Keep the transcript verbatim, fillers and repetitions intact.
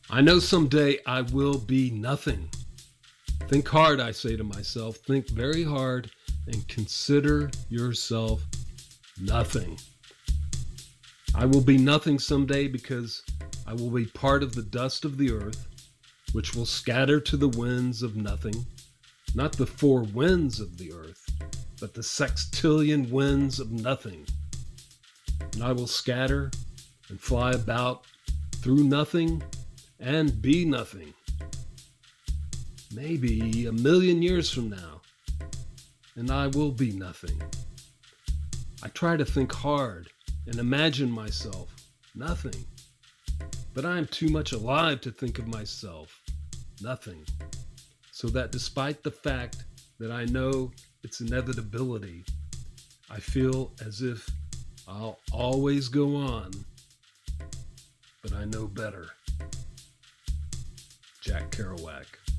I know someday I will be nothing. Think hard, I say to myself. Think very hard and consider yourself nothing. I will be nothing someday because I will be part of the dust of the earth, which will scatter to the winds of nothing. Not the four winds of the earth, but the sextillion winds of nothing. And I will scatter and fly about through nothing and be nothing. Maybe a million years from now, and I will be nothing. I try to think hard and imagine myself nothing, but I am too much alive to think of myself nothing. So that despite the fact that I know its inevitability, I feel as if I'll always go on, but I know better. Jack Kerouac.